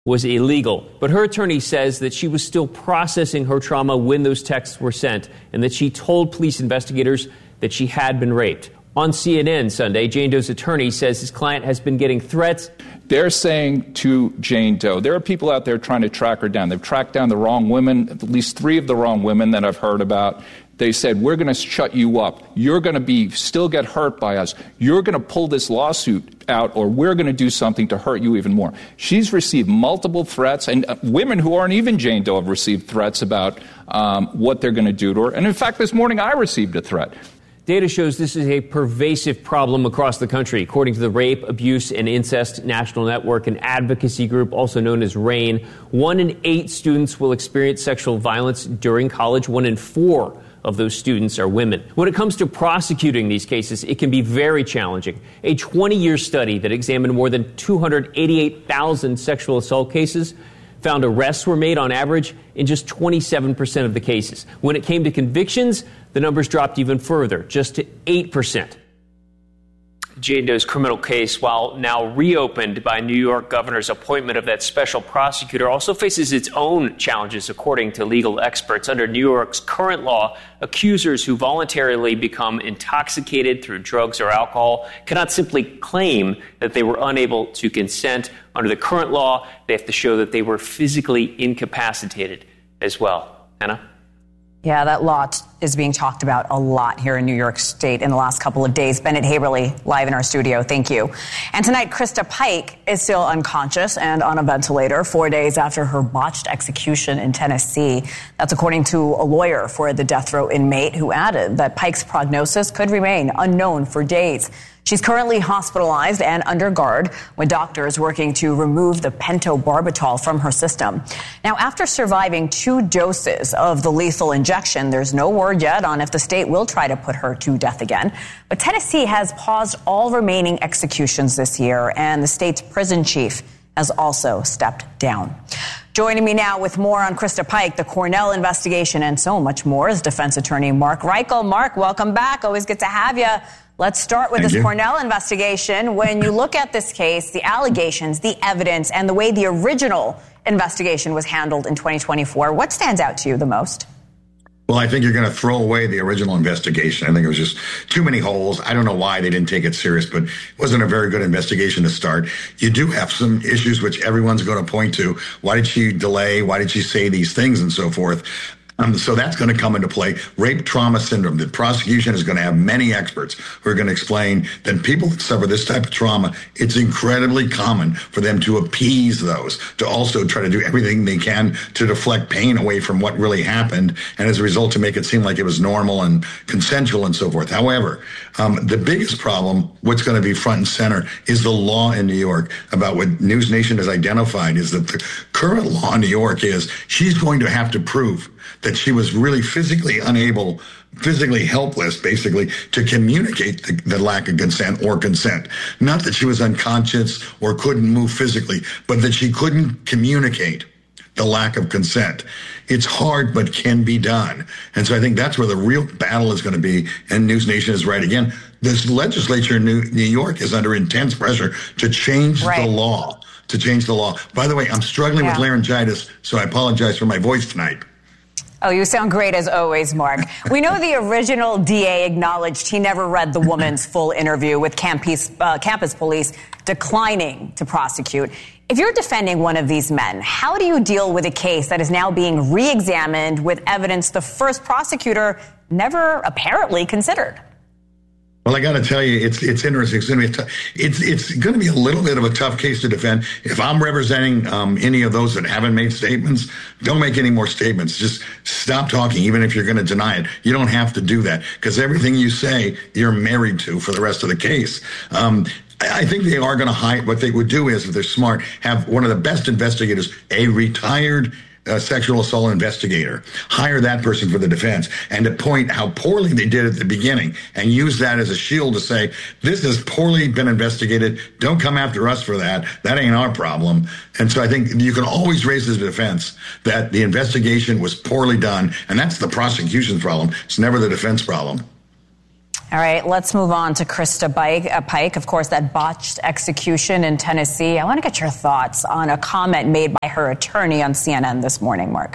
was illegal. But her attorney says that she was still processing her trauma when those texts were sent, and that she told police investigators that she had been raped. On CNN Sunday, Jane Doe's attorney says his client has been getting threats. They're saying to Jane Doe, there are people out there trying to track her down. They've tracked down the wrong women, at least 3 of the wrong women that I've heard about. They said, we're going to shut you up. You're going to still get hurt by us. You're going to pull this lawsuit out, or we're going to do something to hurt you even more. She's received multiple threats, and women who aren't even Jane Doe have received threats about what they're going to do to her. And in fact, this morning I received a threat. Data shows this is a pervasive problem across the country. According to the Rape, Abuse, and Incest National Network, an advocacy group also known as RAINN, 1 in 8 students will experience sexual violence during college. 1 in 4 of those students are women. When it comes to prosecuting these cases, it can be very challenging. A 20-year study that examined more than 288,000 sexual assault cases found arrests were made on average in just 27% of the cases. When it came to convictions, the numbers dropped even further, just to 8%. Jane Doe's criminal case, while now reopened by New York governor's appointment of that special prosecutor, also faces its own challenges, according to legal experts. Under New York's current law, accusers who voluntarily become intoxicated through drugs or alcohol cannot simply claim that they were unable to consent. Under the current law, they have to show that they were physically incapacitated as well. Anna? Yeah, that law is being talked about a lot here in New York State in the last couple of days. Bennett Haberly, live in our studio. Thank you. And tonight, Krista Pike is still unconscious and on a ventilator 4 days after her botched execution in Tennessee. That's according to a lawyer for the death row inmate, who added that Pike's prognosis could remain unknown for days. She's currently hospitalized and under guard, with doctors working to remove the pentobarbital from her system. Now, after surviving 2 doses of the lethal injection, there's no word yet on if the state will try to put her to death again. But Tennessee has paused all remaining executions this year, and the state's prison chief has also stepped down. Joining me now with more on Krista Pike, the Cornell investigation, and so much more is defense attorney Mark Reichel. Mark, welcome back. Always good to have you. Let's start with this Cornell investigation. When you look at this case, the allegations, the evidence, and the way the original investigation was handled in 2024, what stands out to you the most? Well, I think you're going to throw away the original investigation. I think it was just too many holes. I don't know why they didn't take it serious, but it wasn't a very good investigation to start. You do have some issues which everyone's going to point to. Why did she delay? Why did she say these things and so forth? So that's going to come into play. Rape trauma syndrome. The prosecution is going to have many experts who are going to explain that people that suffer this type of trauma, it's incredibly common for them to appease those, to also try to do everything they can to deflect pain away from what really happened, and as a result to make it seem like it was normal and consensual and so forth. However, the biggest problem, what's going to be front and center, is the law in New York about what News Nation has identified is that the current law in New York is she's going to have to prove that she was really physically unable, physically helpless, basically, to communicate the lack of consent or consent. Not that she was unconscious or couldn't move physically, but that she couldn't communicate the lack of consent. It's hard, but can be done. And so I think that's where the real battle is going to be, and News Nation is right again. This legislature in New York is under intense pressure to change the law, By the way, I'm struggling with laryngitis, so I apologize for my voice tonight. Oh, you sound great as always, Mark. We know the original DA acknowledged he never read the woman's full interview, with campus police declining to prosecute. If you're defending one of these men, how do you deal with a case that is now being re-examined with evidence the first prosecutor never apparently considered? Well, I got to tell you, it's interesting. It's going to be a little bit of a tough case to defend. If I'm representing any of those that haven't made statements, don't make any more statements. Just stop talking, even if you're going to deny it. You don't have to do that, because everything you say, you're married to for the rest of the case. I think they are going to hide. What they would do is, if they're smart, have one of the best investigators, a retired sexual assault investigator, hire that person for the defense, and to point how poorly they did at the beginning and use that as a shield to say, this has poorly been investigated. Don't come after us for that. That ain't our problem. And so I think you can always raise the defense that the investigation was poorly done, and that's the prosecution's problem. It's never the defense problem. All right, let's move on to Krista Pike. Of course, that botched execution in Tennessee. I want to get your thoughts on a comment made by her attorney on CNN this morning, Mark.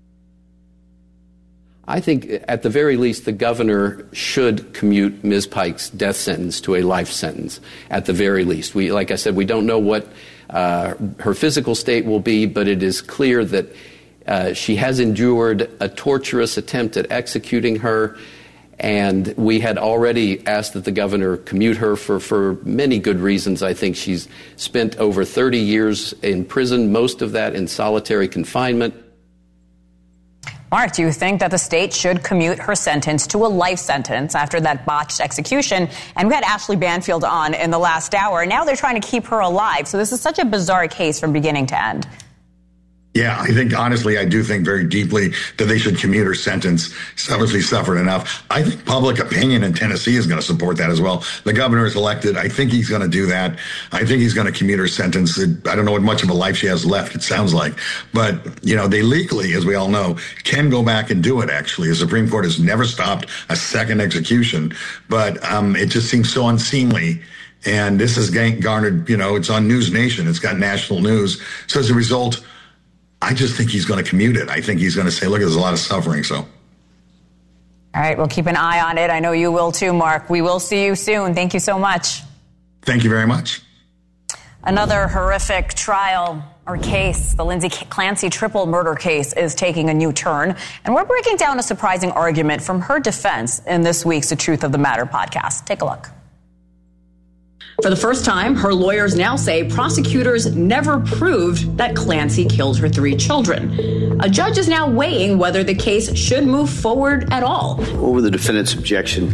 I think at the very least, the governor should commute Ms. Pike's death sentence to a life sentence at the very least. Like I said, we don't know what her physical state will be, but it is clear that she has endured a torturous attempt at executing her. And we had already asked that the governor commute her for many good reasons. I think she's spent over 30 years in prison, most of that in solitary confinement. Mark, do you think that the state should commute her sentence to a life sentence after that botched execution? And we had Ashley Banfield on in the last hour. Now they're trying to keep her alive. So this is such a bizarre case from beginning to end. Yeah, I do think very deeply that they should commute her sentence. She's obviously suffered enough. I think public opinion in Tennessee is going to support that as well. The governor is elected. I think he's going to do that. I think he's going to commute her sentence. I don't know what much of a life she has left, it sounds like. But, they legally, as we all know, can go back and do it, actually. The Supreme Court has never stopped a second execution. But it just seems so unseemly. And this has garnered, it's on News Nation. It's got national news. So as a result, I just think he's going to commute it. I think he's going to say, look, there's a lot of suffering. So. All right, we'll keep an eye on it. I know you will too, Mark. We will see you soon. Thank you so much. Thank you very much. Another horrific trial or case, the Lindsay Clancy triple murder case, is taking a new turn. And we're breaking down a surprising argument from her defense in this week's The Truth of the Matter podcast. Take a look. For the first time, her lawyers now say prosecutors never proved that Clancy killed her 3 children. A judge is now weighing whether the case should move forward at all. Over the defendant's objection,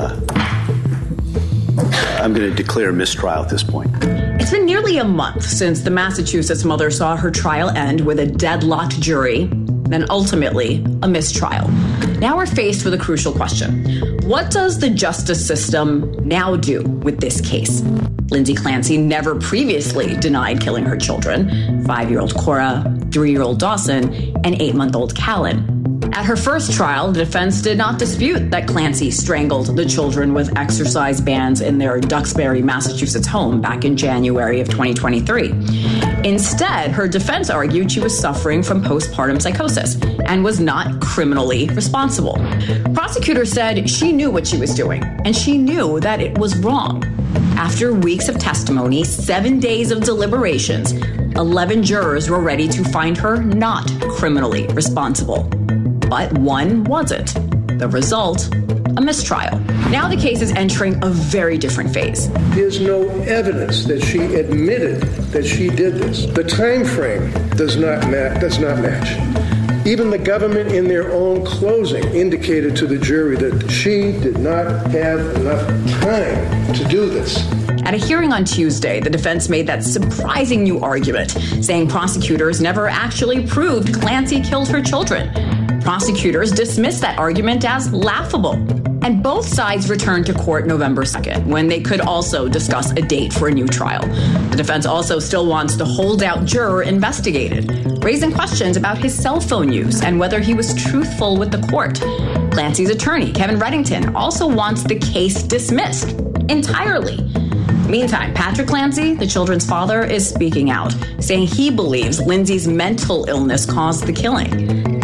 I'm going to declare a mistrial at this point. It's been nearly a month since the Massachusetts mother saw her trial end with a deadlocked jury, then ultimately a mistrial. Now we're faced with a crucial question. What does the justice system now do with this case? Lindsay Clancy never previously denied killing her children, 5-year-old Cora, 3-year-old Dawson, and 8-month-old Callan. At her first trial, the defense did not dispute that Clancy strangled the children with exercise bands in their Duxbury, Massachusetts home back in January of 2023. Instead, her defense argued she was suffering from postpartum psychosis and was not criminally responsible. Prosecutors said she knew what she was doing, and she knew that it was wrong. After weeks of testimony, 7 days of deliberations, 11 jurors were ready to find her not criminally responsible. But one wasn't. The result, a mistrial. Now the case is entering a very different phase. There's no evidence that she admitted that she did this. The time frame does not match. Even the government in their own closing indicated to the jury that she did not have enough time to do this. At a hearing on Tuesday, the defense made that surprising new argument, saying prosecutors never actually proved Clancy killed her children. Prosecutors dismissed that argument as laughable. And both sides returned to court November 2nd, when they could also discuss a date for a new trial. The defense also still wants the holdout juror investigated, raising questions about his cell phone use and whether he was truthful with the court. Clancy's attorney, Kevin Reddington, also wants the case dismissed entirely. Meantime, Patrick Clancy, the children's father, is speaking out, saying he believes Lindsay's mental illness caused the killing.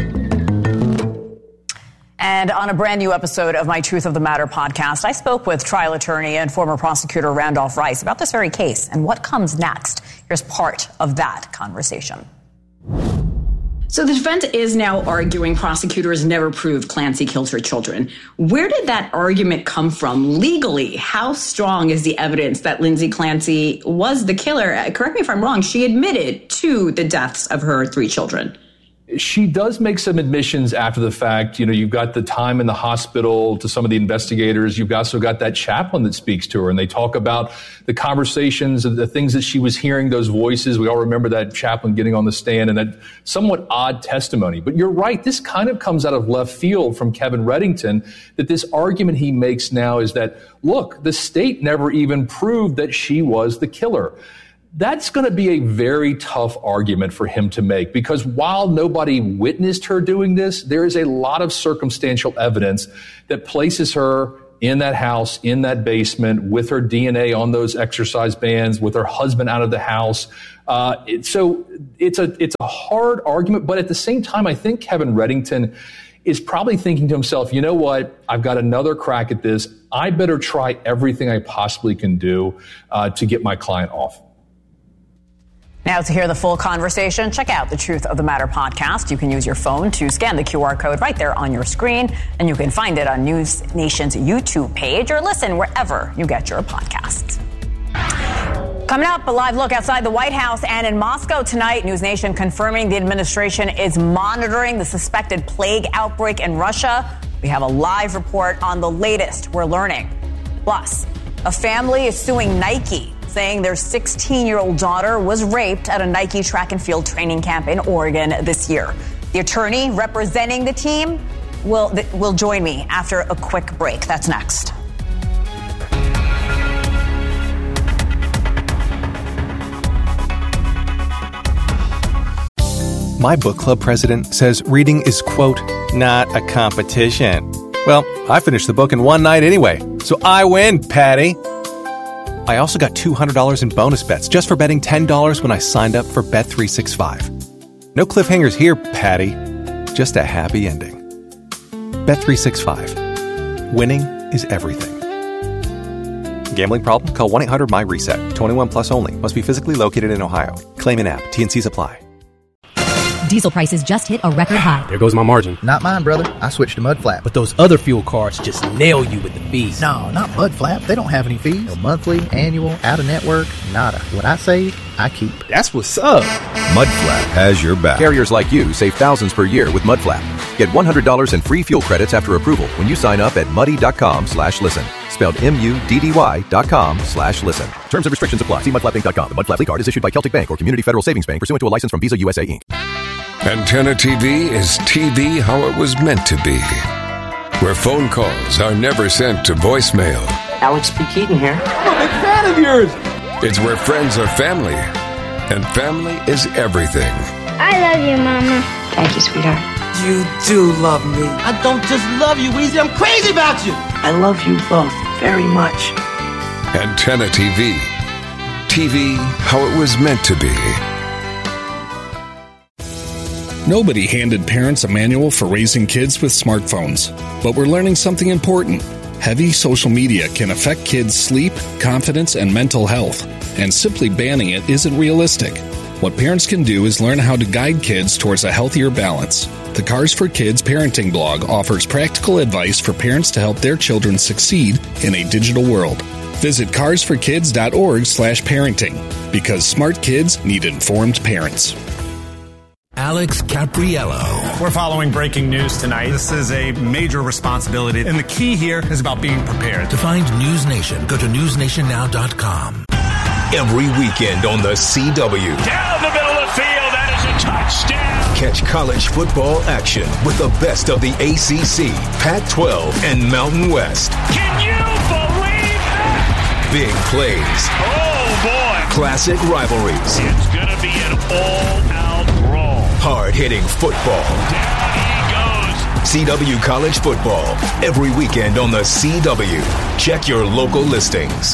And on a brand new episode of my Truth of the Matter podcast, I spoke with trial attorney and former prosecutor Randolph Rice about this very case and what comes next. Here's part of that conversation. So the defense is now arguing prosecutors never proved Clancy killed her children. Where did that argument come from legally? How strong is the evidence that Lindsay Clancy was the killer? Correct me if I'm wrong. She admitted to the deaths of her 3 children. She does make some admissions after the fact. You've got the time in the hospital to some of the investigators. You've also got that chaplain that speaks to her, and they talk about the conversations and the things that she was hearing, those voices. We all remember that chaplain getting on the stand and that somewhat odd testimony. But you're right. This kind of comes out of left field from Kevin Reddington, that this argument he makes now is that, look, the state never even proved that she was the killer. That's going to be a very tough argument for him to make, because while nobody witnessed her doing this, there is a lot of circumstantial evidence that places her in that house, in that basement, with her DNA on those exercise bands, with her husband out of the house. So it's a hard argument, but at the same time, I think Kevin Reddington is probably thinking to himself, you know what, I've got another crack at this. I better try everything I possibly can do to get my client off. Now, to hear the full conversation, check out the Truth of the Matter podcast. You can use your phone to scan the QR code right there on your screen, and you can find it on News Nation's YouTube page or listen wherever you get your podcasts. Coming up, a live look outside the White House and in Moscow tonight. News Nation confirming the administration is monitoring the suspected plague outbreak in Russia. We have a live report on the latest we're learning. Plus, a family is suing Nike, saying their 16-year-old daughter was raped at a Nike track and field training camp in Oregon this year. The attorney representing the team will join me after a quick break. That's next. My book club president says reading is, quote, not a competition. Well, I finished the book in one night anyway, so I win, Patty. I also got $200 in bonus bets just for betting $10 when I signed up for Bet365. No cliffhangers here, Patty. Just a happy ending. Bet365. Winning is everything. Gambling problem? Call 1-800-MY-RESET. 21 plus only. Must be physically located in Ohio. Claim in app. T&Cs apply. Diesel prices just hit a record high. There goes my margin. Not mine, brother. I switched to Mudflap. But those other fuel cards just nail you with the fees. No, not Mudflap. They don't have any fees. No monthly, annual, out-of-network, nada. What I save, I keep. That's what's up. Mudflap has your back. Carriers like you save thousands per year with Mudflap. Get $100 in free fuel credits after approval when you sign up at muddy.com/listen. Spelled MUDDY.com/listen. Terms and restrictions apply. See mudflapinc.com. The Mudflap card is issued by Celtic Bank or Community Federal Savings Bank pursuant to a license from Visa USA Inc. Antenna TV is TV how it was meant to be, where phone calls are never sent to voicemail. Alex P. Keaton here. I'm a big fan of yours. It's where friends are family, and family is everything. I love you, Mama. Thank you, sweetheart. You do love me. I don't just love you, Weezy. I'm crazy about you. I love you both very much. Antenna TV. TV how it was meant to be. Nobody handed parents a manual for raising kids with smartphones. But we're learning something important. Heavy social media can affect kids' sleep, confidence, and mental health. And simply banning it isn't realistic. What parents can do is learn how to guide kids towards a healthier balance. The Cars for Kids parenting blog offers practical advice for parents to help their children succeed in a digital world. Visit carsforkids.org/parenting, because smart kids need informed parents. Alex Capriello. We're following breaking news tonight. This is a major responsibility, and the key here is about being prepared. To find News Nation, go to newsnationnow.com. Every weekend on the CW. Down the middle of the field, that is a touchdown. Catch college football action with the best of the ACC, Pac-12, and Mountain West. Can you believe that? Big plays. Oh, boy. Classic rivalries. It's going to be an all-out brawl. Hard-hitting football. Down he goes. CW College Football. Every weekend on the CW. Check your local listings.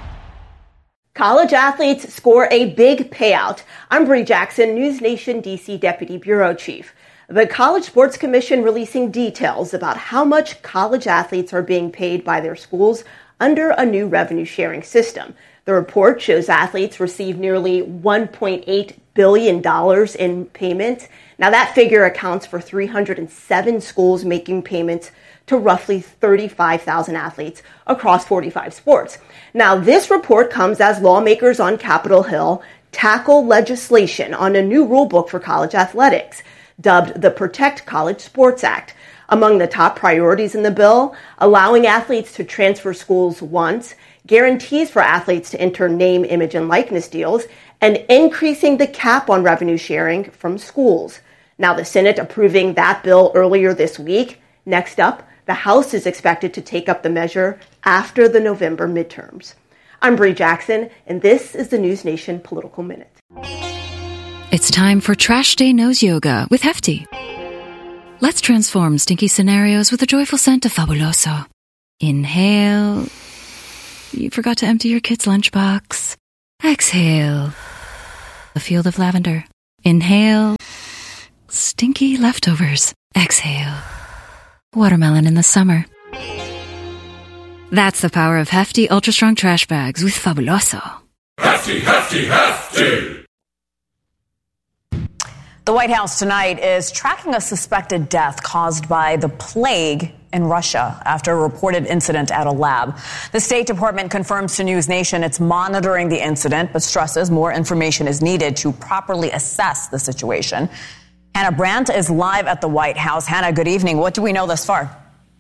College athletes score a big payout. I'm Bree Jackson, News Nation DC Deputy Bureau Chief. The College Sports Commission releasing details about how much college athletes are being paid by their schools under a new revenue sharing system. The report shows athletes receive nearly $1.8 billion in payments. Now that figure accounts for 307 schools making payments to roughly 35,000 athletes across 45 sports. Now, this report comes as lawmakers on Capitol Hill tackle legislation on a new rulebook for college athletics, dubbed the Protect College Sports Act. Among the top priorities in the bill, allowing athletes to transfer schools once, guarantees for athletes to enter name, image, and likeness deals, and increasing the cap on revenue sharing from schools. Now, the Senate approving that bill earlier this week. Next up, the House is expected to take up the measure after the November midterms. I'm Bree Jackson, and this is the News Nation Political Minute. It's time for Trash Day Nose Yoga with Hefty. Let's transform stinky scenarios with a joyful scent of Fabuloso. Inhale. You forgot to empty your kid's lunchbox. Exhale. A field of lavender. Inhale. Stinky leftovers. Exhale. Watermelon in the summer. That's the power of hefty, ultra-strong trash bags with Fabuloso. Hefty, hefty, hefty! The White House tonight is tracking a suspected death caused by the plague in Russia after a reported incident at a lab. The State Department confirms to News Nation it's monitoring the incident, but stresses more information is needed to properly assess the situation. Hannah Brandt is live at the White House. Hannah, good evening. What do we know thus far?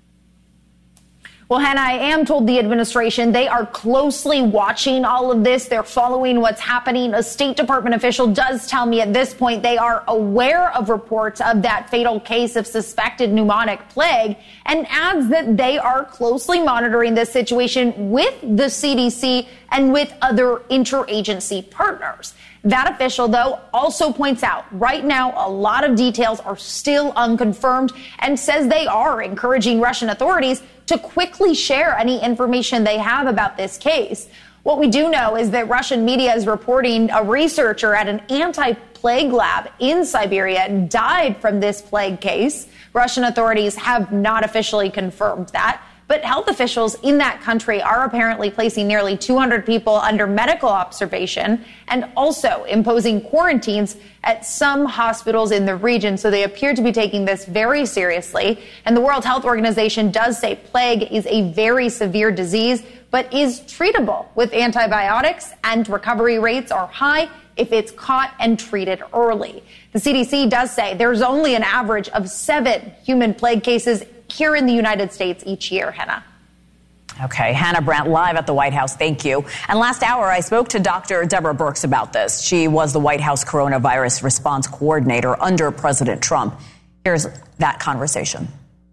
Well, Hannah, I am told the administration, they are closely watching all of this. They're following what's happening. A State Department official does tell me at this point they are aware of reports of that fatal case of suspected pneumonic plague and adds that they are closely monitoring this situation with the CDC and with other interagency partners. That official, though, also points out right now a lot of details are still unconfirmed and says they are encouraging Russian authorities to quickly share any information they have about this case. What we do know is that Russian media is reporting a researcher at an anti-plague lab in Siberia died from this plague case. Russian authorities have not officially confirmed that. But health officials in that country are apparently placing nearly 200 people under medical observation and also imposing quarantines at some hospitals in the region. So they appear to be taking this very seriously. And the World Health Organization does say plague is a very severe disease, but is treatable with antibiotics, and recovery rates are high if it's caught and treated early. The CDC does say there's only an average of 7 human plague cases here in the United States each year, Hannah. Okay, Hannah Brandt live at the White House. Thank you. And last hour, I spoke to Dr. Deborah Birx about this. She was the White House coronavirus response coordinator under President Trump. Here's that conversation.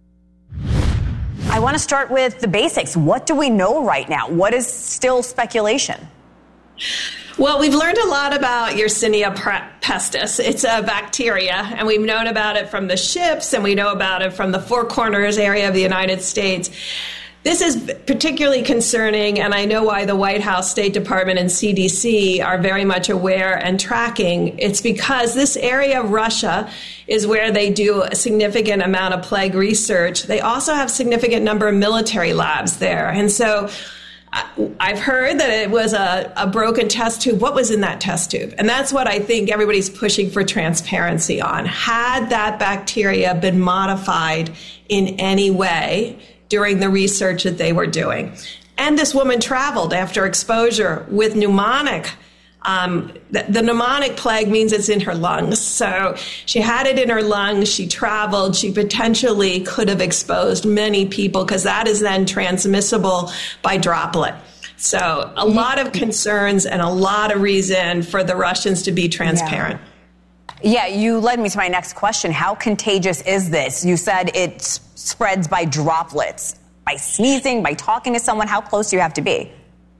I want to start with the basics. What do we know right now? What is still speculation? Well, we've learned a lot about Yersinia pestis. It's a bacteria, and we've known about it from the ships, and we know about it from the Four Corners area of the United States. This is particularly concerning, and I know why the White House, State Department, and CDC are very much aware and tracking. It's because this area of Russia is where they do a significant amount of plague research. They also have a significant number of military labs there, and so I've heard that it was a broken test tube. What was in that test tube? And that's what I think everybody's pushing for transparency on. Had that bacteria been modified in any way during the research that they were doing? And this woman traveled after exposure with pneumonic. The pneumonic plague means it's in her lungs. So she had it in her lungs. She traveled. She potentially could have exposed many people because that is then transmissible by droplet. So a lot of concerns and a lot of reason for the Russians to be transparent. Yeah, you led me to my next question. How contagious is this? You said it spreads by droplets, by sneezing, by talking to someone. How close do you have to be?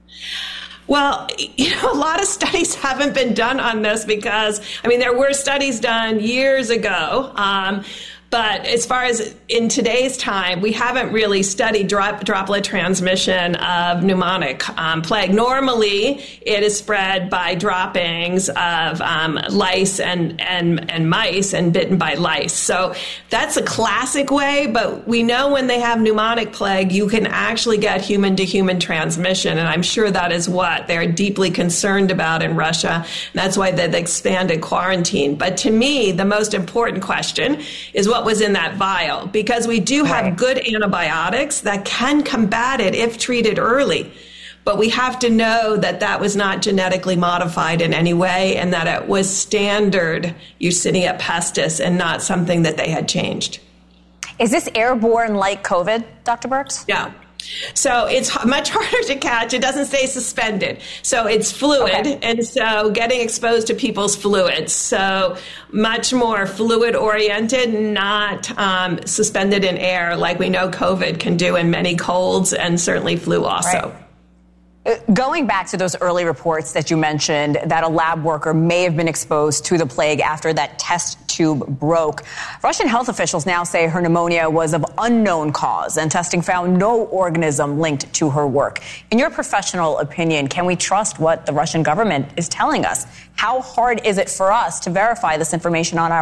Well, a lot of studies haven't been done on this because, there were studies done years ago. But as far as in today's time, we haven't really studied droplet transmission of pneumonic plague. Normally, it is spread by droppings of lice and mice and bitten by lice. So that's a classic way, but we know when they have pneumonic plague, you can actually get human-to-human transmission, and I'm sure that is what they're deeply concerned about in Russia, and that's why they've expanded quarantine. But to me, the most important question is what was in that vial, because we do have good antibiotics that can combat it if treated early. But we have to know that that was not genetically modified in any way and that it was standard Yersinia pestis and not something that they had changed. Is this airborne like COVID, Dr. Birx? Yeah. So it's much harder to catch. It doesn't stay suspended. So it's fluid. Okay. And so getting exposed to people's fluids. So much more fluid oriented, not suspended in air like we know COVID can do in many colds and certainly flu also. Right. Going back to those early reports that you mentioned that a lab worker may have been exposed to the plague after that test tube broke. Russian health officials now say her pneumonia was of unknown cause, and testing found no organism linked to her work. In your professional opinion, can we trust what the Russian government is telling us? How hard is it for us to verify this information on our